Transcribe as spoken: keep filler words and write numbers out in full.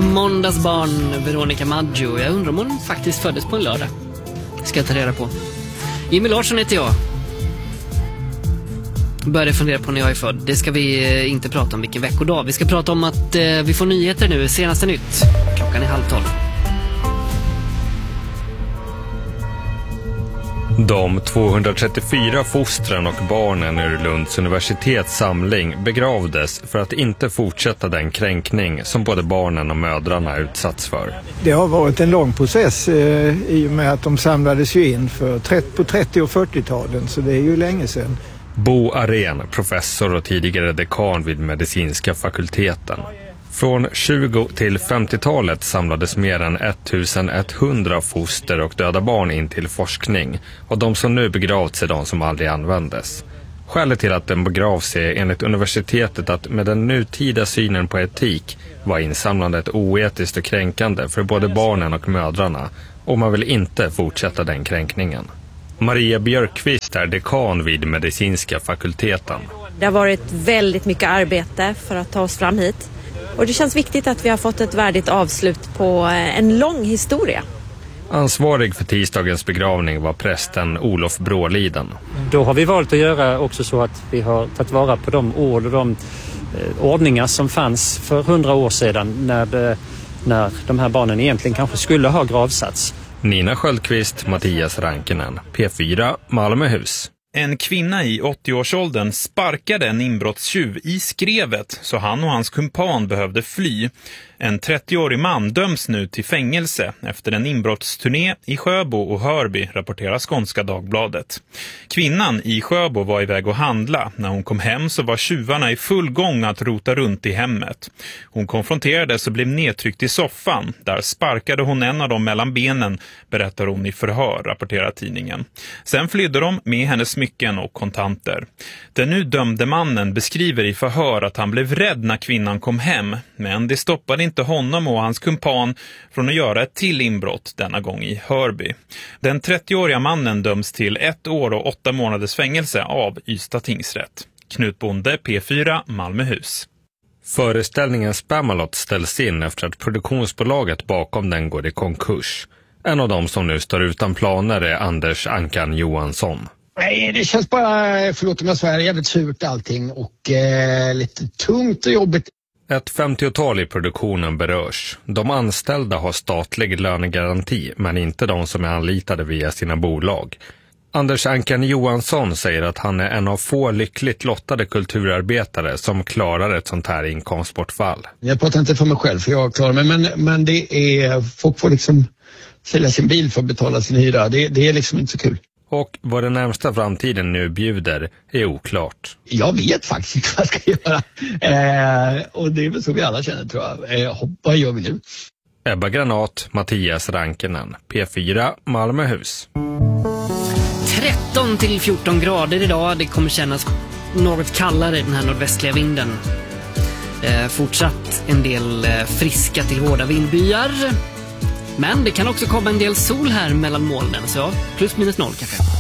måndagsbarn Veronica Maggio. Jag undrar om hon faktiskt föddes på en lördag. Ska jag ta reda på. Jimmy Larsson heter jag. Började fundera på när jag är född. Det ska vi inte prata om vilken veckodag. Vi ska prata om att eh, vi får nyheter nu. Senaste nytt. Klockan är halv tolv. De tvåhundratrettiofyra fostren och barnen ur Lunds universitets samling begravdes för att inte fortsätta den kränkning som både barnen och mödrarna utsatts för. Det har varit en lång process eh, i och med att de samlades ju in för trettio, på trettio- och fyrtiotalen, så det är ju länge sedan. Bo Arén, professor och tidigare dekan vid medicinska fakulteten. Från tjugo- till femtiotalet samlades mer än ettusenetthundra foster och döda barn in till forskning, och de som nu begravts är de som aldrig användes. Skälet till att den begravs är enligt universitetet att med den nutida synen på etik var insamlandet oetiskt och kränkande för både barnen och mödrarna, och man vill inte fortsätta den kränkningen. Maria Björkqvist är dekan vid medicinska fakulteten. Det har varit väldigt mycket arbete för att ta oss fram hit. Och det känns viktigt att vi har fått ett värdigt avslut på en lång historia. Ansvarig för tisdagens begravning var prästen Olof Bråliden. Då har vi valt att göra också så att vi har tagit vara på de ord och de eh, ordningar som fanns för hundra år sedan när, det, när de här barnen egentligen kanske skulle ha gravsats. Nina Sköldqvist, Mattias Rankinen, P fyra, Malmöhus. En kvinna i åttio-årsåldern sparkade en inbrottstjuv i skrevet så han och hans kumpan behövde fly. En trettioårig man döms nu till fängelse efter en inbrottsturné i Sjöbo och Hörby, rapporterar Skånska Dagbladet. Kvinnan i Sjöbo var iväg och handla. När hon kom hem så var tjuvarna i full gång att rota runt i hemmet. Hon konfronterades och blev nedtryckt i soffan. Där sparkade hon en av dem mellan benen, berättar hon i förhör, rapporterar tidningen. Sen flydde de med hennes smycken och kontanter. Den nu dömde mannen beskriver i förhör att han blev rädd när kvinnan kom hem, men det stoppade inte honom och hans kumpan från att göra ett till inbrott, denna gång i Hörby. Den trettioåriga mannen döms till ett år och åtta månaders fängelse av Ystad tingsrätt. Knut Bonde, P fyra, Malmöhus. Föreställningen Spamalot ställs in efter att produktionsbolaget bakom den går i konkurs. En av dem som nu står utan planer är Anders Ankan Johansson. Nej, det känns bara, förlåt om jag svär, jävligt surt allting och eh, lite tungt och jobbigt. Ett femtiotal i produktionen berörs. De anställda har statlig lönegaranti, men inte de som är anlitade via sina bolag. Anders Ankan Johansson säger att han är en av få lyckligt lottade kulturarbetare som klarar ett sånt här inkomstbortfall. Jag pratar inte för mig själv, för jag klarar mig, men, men det är, folk får liksom sälja sin bil för att betala sin hyra. Det, det är liksom inte så kul. Och vad den närmsta framtiden nu bjuder är oklart. Jag vet faktiskt inte vad jag ska göra. Eh, och det är väl så vi alla känner, tror jag. Eh, vad gör vi nu? Ebba Granat, Mattias Rankinen, P fyra, Malmöhus. tretton till fjorton grader idag. Det kommer kännas något kallare, den här nordvästliga vinden. Eh, fortsatt en del eh, friska till hårda vindbyar. Men det kan också komma en del sol här mellan molnen, så plus minus noll kanske.